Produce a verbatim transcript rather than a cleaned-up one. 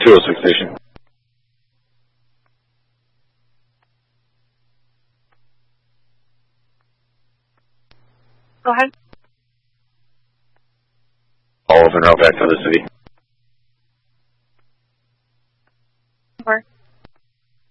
two oh six station. Go ahead. All of en route back to the city.